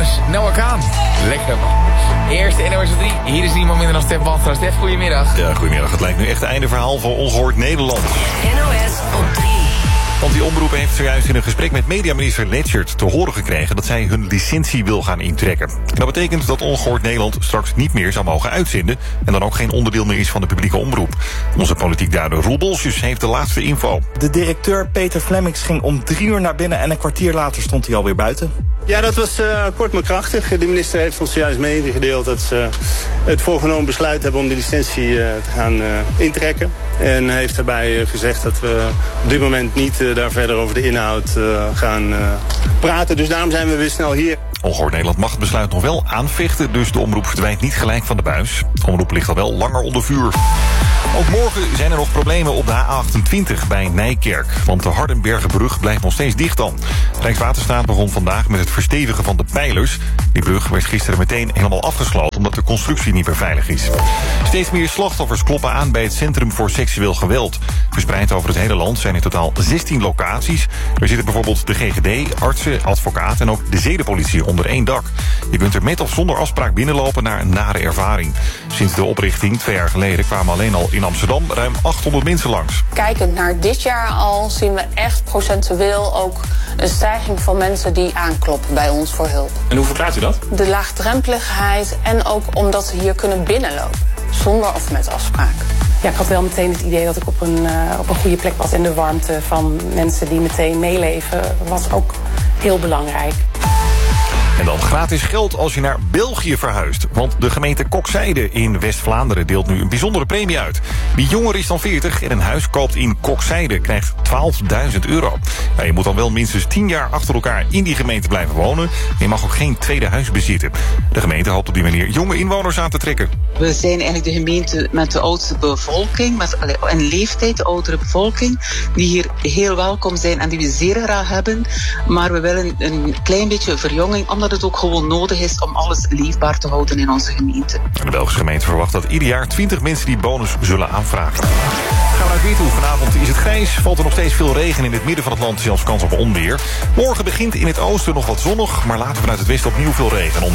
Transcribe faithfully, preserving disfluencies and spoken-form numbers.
jongens, Noah Kaan. Lekker man. Eerste N O S drie, hier is niemand minder dan Stef Banstra. Stef, goedemiddag. Ja, goedemiddag. Het lijkt nu echt het einde verhaal van Ongehoord Nederland. N O S op drie. Want die omroep heeft zojuist in een gesprek met mediaminister Lechtert te horen gekregen dat zij hun licentie wil gaan intrekken. En dat betekent dat Ongehoord Nederland straks niet meer zou mogen uitzenden en dan ook geen onderdeel meer is van de publieke omroep. Onze politiek duider Roel Bolsjes heeft de laatste info. De directeur Peter Flemmings ging om drie uur naar binnen en een kwartier later stond hij alweer buiten. Ja, dat was uh, kort maar krachtig. De minister heeft ons juist medegedeeld dat ze het voorgenomen besluit hebben om de licentie uh, te gaan uh, intrekken. En heeft daarbij uh, gezegd dat we op dit moment niet uh, daar verder over de inhoud uh, gaan uh, praten. Dus daarom zijn we weer snel hier. Ongehoord Nederland mag het besluit nog wel aanvechten, dus de omroep verdwijnt niet gelijk van de buis. De omroep ligt al wel langer onder vuur. Ook morgen zijn er nog problemen op de H achtentwintig bij Nijkerk. Want de Hardenbergenbrug blijft nog steeds dicht dan. Rijkswaterstaat begon vandaag met het verstevigen van de pijlers. Die brug werd gisteren meteen helemaal afgesloten omdat de constructie niet meer veilig is. Steeds meer slachtoffers kloppen aan bij het Centrum voor Seksueel Geweld. Verspreid over het hele land zijn in totaal zestien locaties. Er zitten bijvoorbeeld de G G D, artsen, advocaten en ook de zedenpolitie onder één dak. Je kunt er met of zonder afspraak binnenlopen naar een nare ervaring. Sinds de oprichting twee jaar geleden kwamen alleen al in Amsterdam ruim achthonderd mensen langs. Kijkend naar dit jaar al zien we echt procentueel ook een stijging van mensen die aankloppen bij ons voor hulp. En hoe verklaart u dat? De laagdrempeligheid en ook omdat ze hier kunnen binnenlopen, zonder of met afspraak. Ja, ik had wel meteen het idee dat ik op een, uh, op een goede plek was. En de warmte van mensen die meteen meeleven was ook heel belangrijk. En dan gratis geld als je naar België verhuist. Want de gemeente Kokzijde in West-Vlaanderen deelt nu een bijzondere premie uit. Wie jonger is dan veertig en een huis koopt in Kokzijde krijgt twaalfduizend euro. Nou, je moet dan wel minstens tien jaar achter elkaar in die gemeente blijven wonen. En je mag ook geen tweede huis bezitten. De gemeente hoopt op die manier jonge inwoners aan te trekken. We zijn eigenlijk de gemeente met de oudste bevolking, met in leeftijd de oudere bevolking, die hier heel welkom zijn en die we zeer graag hebben. Maar we willen een klein beetje verjonging, omdat het ook gewoon nodig is om alles leefbaar te houden in onze gemeente. De Belgische gemeente verwacht dat ieder jaar twintig mensen die bonus zullen aanvragen. Gaan we naar het weer toe. Vanavond is het grijs, valt er nog steeds veel regen in het midden van het land, zelfs kans op onweer. Morgen begint in het oosten nog wat zonnig, maar later vanuit het westen opnieuw veel regen en onweer.